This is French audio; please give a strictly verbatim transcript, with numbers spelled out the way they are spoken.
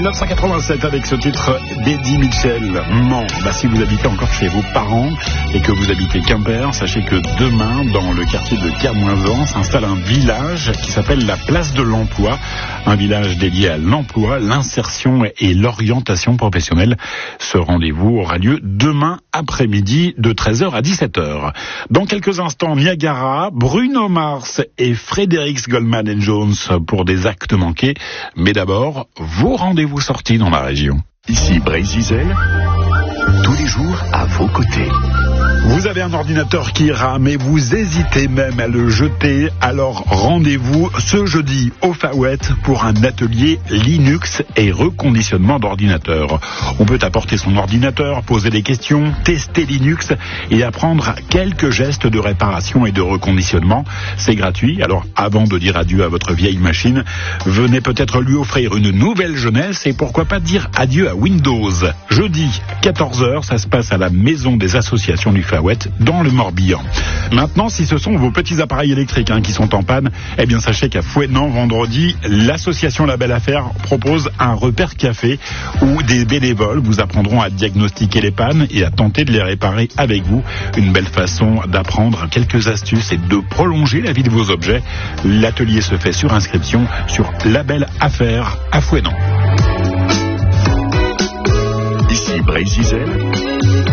neuf cent quatre-vingt-sept avec ce titre d'Eddie Mitchell. Mans. Bah, si vous habitez encore chez vos parents et que vous habitez Quimper, sachez que demain, dans le quartier de Kermoisan, s'installe un village qui s'appelle la Place de l'Emploi. Un village dédié à l'emploi, l'insertion et l'orientation professionnelle. Ce rendez-vous aura lieu demain après-midi de treize heures à dix-sept heures. Dans quelques instants, Niagara, Bruno Mars et Frédéric Goldman and Jones pour des actes manqués. Mais d'abord, vos rendez-vous sortis dans la région. Ici Brésil, tous les jours à vos côtés. Vous avez un ordinateur qui rame et vous hésitez même à le jeter, alors rendez-vous ce jeudi au Fawet pour un atelier Linux et reconditionnement d'ordinateur. On peut apporter son ordinateur, poser des questions, tester Linux et apprendre quelques gestes de réparation et de reconditionnement. C'est gratuit, alors avant de dire adieu à votre vieille machine, venez peut-être lui offrir une nouvelle jeunesse et pourquoi pas dire adieu à Windows. Jeudi, quatorze heures, ça se passe à la Maison des Associations du Fawet dans le Morbihan. Maintenant, si ce sont vos petits appareils électriques hein, qui sont en panne, eh bien sachez qu'à Fouesnant, vendredi, l'association La Belle Affaire propose un repère café où des bénévoles vous apprendront à diagnostiquer les pannes et à tenter de les réparer avec vous. Une belle façon d'apprendre quelques astuces et de prolonger la vie de vos objets. L'atelier se fait sur inscription sur La Belle Affaire à Fouesnant. Ici Brésil,